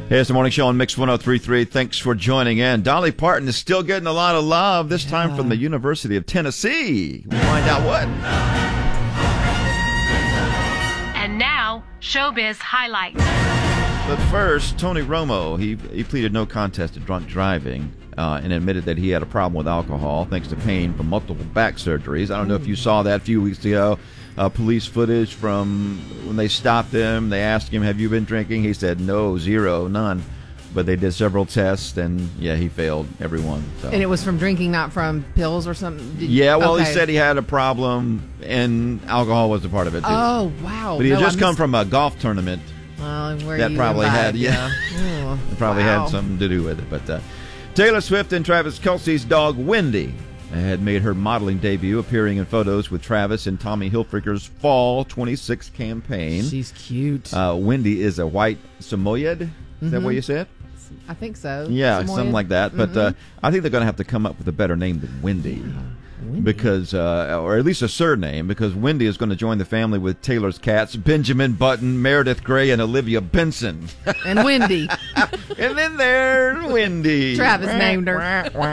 Hey, it's the Morning Show on Mix 103.3. Thanks for joining in. Dolly Parton is still getting a lot of love, this time from the University of Tennessee. We'll find out what. And now, Showbiz Highlights. But first, Tony Romo, he pleaded no contest to drunk driving and admitted that he had a problem with alcohol thanks to pain from multiple back surgeries. I don't know if you saw that a few weeks ago. Police footage from when they stopped him. They asked him, have you been drinking? He said, no, zero, none. But they did several tests, and, yeah, he failed every one. So. And it was from drinking, not from pills or something? Yeah, well, He said he had a problem, and alcohol was a part of it, too. Oh, wow. But he had just come from a golf tournament. Well, where that you probably had, it probably had something to do with it. But Taylor Swift and Travis Kelce's dog, Wendy, had made her modeling debut, appearing in photos with Travis in Tommy Hilfiger's Fall 26 campaign. She's cute. Wendy is a white Samoyed. Is that what you said? I think so. Yeah, Samoyed. something like that. But I think they're going to have to come up with a better name than Wendy. Because, or at least a surname, because Wendy is going to join the family with Taylor's cats, Benjamin Button, Meredith Grey, and Olivia Benson. And Wendy. And then there's Wendy. Travis named her.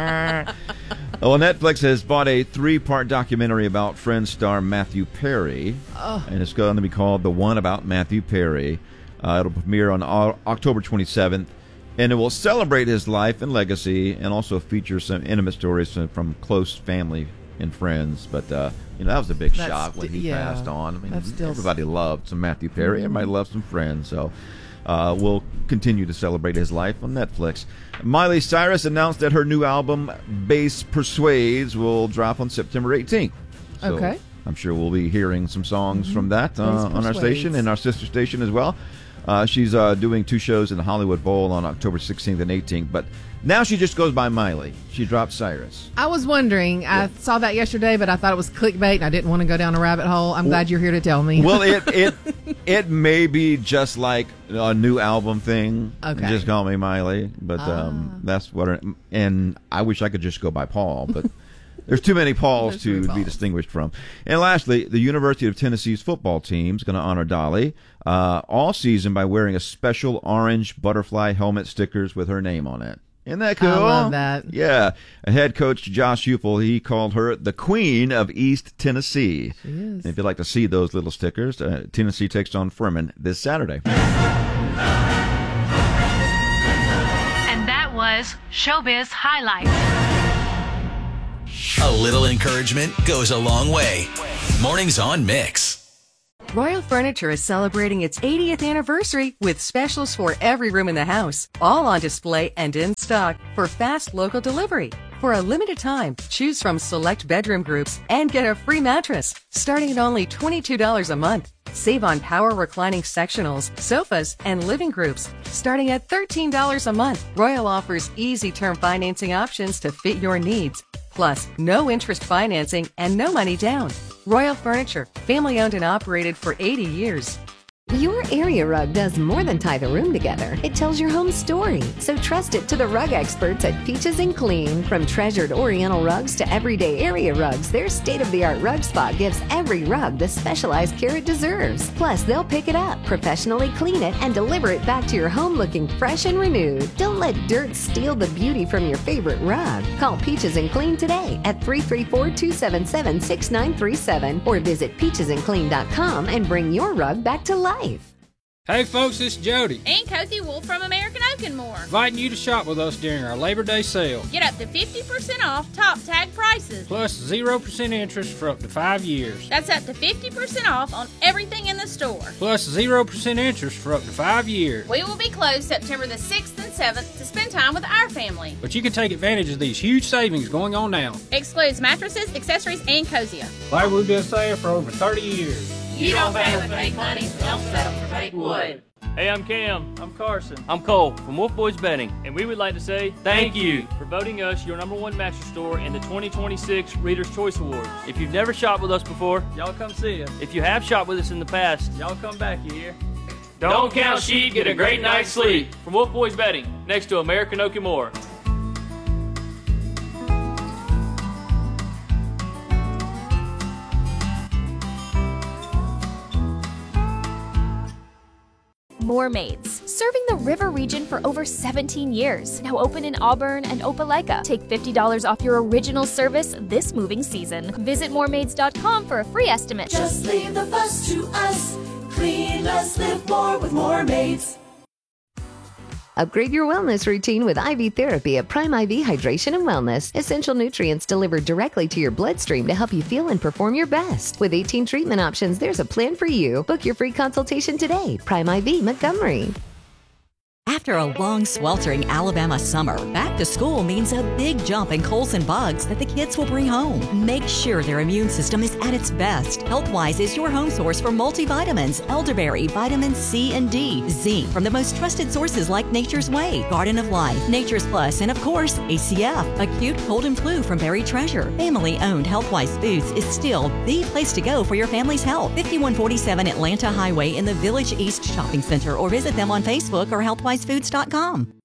Well, Netflix has bought a 3-part documentary about Friends star Matthew Perry. And it's going to be called The One About Matthew Perry. It'll premiere on October 27th. And it will celebrate his life and legacy and also feature some intimate stories from close family and friends. But, that was a big shock when he passed on. I mean, everybody loved some Matthew Perry. Everybody loved some Friends. So we'll continue to celebrate his life on Netflix. Miley Cyrus announced that her new album, Bass Persuades, will drop on September 18th. So okay. I'm sure we'll be hearing some songs from that on our station and our sister station as well. She's doing 2 shows in the Hollywood Bowl on October 16th and 18th, but now she just goes by Miley. She dropped Cyrus. I was wondering. I saw that yesterday, but I thought it was clickbait, and I didn't want to go down a rabbit hole. I'm glad you're here to tell me. Well, it may be just like a new album thing. Okay. Just call me Miley, but that's what. And I wish I could just go by Paul, but. There's too many Pauls to be distinguished from. And lastly, the University of Tennessee's football team is going to honor Dolly all season by wearing a special orange butterfly helmet stickers with her name on it. Isn't that cool? I love that. Yeah. Head coach Josh Heupel, he called her the Queen of East Tennessee. She is. And if you'd like to see those little stickers, Tennessee takes on Furman this Saturday. And that was Showbiz Highlights. A little encouragement goes a long way. Mornings on Mix. Royal Furniture is celebrating its 80th anniversary with specials for every room in the house, all on display and in stock for fast local delivery. For a limited time, choose from select bedroom groups and get a free mattress, starting at only $22 a month. Save on power reclining sectionals, sofas, and living groups, starting at $13 a month. Royal offers easy term financing options to fit your needs. Plus, no interest financing and no money down. Royal Furniture, family owned and operated for 80 years. Your area rug does more than tie the room together. It tells your home's story. So trust it to the rug experts at Peaches and Clean. From treasured Oriental rugs to everyday area rugs, their state-of-the-art rug spot gives every rug the specialized care it deserves. Plus, they'll pick it up, professionally clean it, and deliver it back to your home looking fresh and renewed. Don't let dirt steal the beauty from your favorite rug. Call Peaches and Clean today at 334-277-6937 or visit peachesandclean.com and bring your rug back to life. Hey folks, it's Jody. And Cozy Wolf from American Oak and More. Inviting you to shop with us during our Labor Day sale. Get up to 50% off top tag prices. Plus 0% interest for up to 5 years. That's up to 50% off on everything in the store. Plus 0% interest for up to 5 years. We will be closed September the 6th and 7th to spend time with our family. But you can take advantage of these huge savings going on now. Excludes mattresses, accessories, and Cozier. Like we've been saying for over 30 years. You don't pay with fake money, don't settle for fake wood. Hey, I'm Cam. I'm Carson. I'm Cole from Wolf Boys Bedding, and we would like to say thank you for voting us your #1 mattress store in the 2026 Reader's Choice Awards. If you've never shopped with us before, y'all come see us. If you have shopped with us in the past, y'all come back here. Don't count sheep, get a great night's sleep. From Wolf Boys Bedding, next to American Oak and More. More Maids, serving the river region for over 17 years. Now open in Auburn and Opelika. Take $50 off your original service this moving season. Visit moremaids.com for a free estimate. Just leave the fuss to us. Clean less, live more with More Maids. Upgrade your wellness routine with IV therapy at Prime IV Hydration and Wellness. Essential nutrients delivered directly to your bloodstream to help you feel and perform your best. With 18 treatment options, there's a plan for you. Book your free consultation today. Prime IV Montgomery. After a long, sweltering Alabama summer, back to school means a big jump in colds and bugs that the kids will bring home. Make sure their immune system is at its best. Healthwise is your home source for multivitamins, elderberry, vitamin C and D, zinc from the most trusted sources like Nature's Way, Garden of Life, Nature's Plus, and of course, ACF, acute cold and flu from Berry Treasure. Family-owned Healthwise Foods is still the place to go for your family's health. 5147 Atlanta Highway in the Village East Shopping Center, or visit them on Facebook or healthwisefoods.com.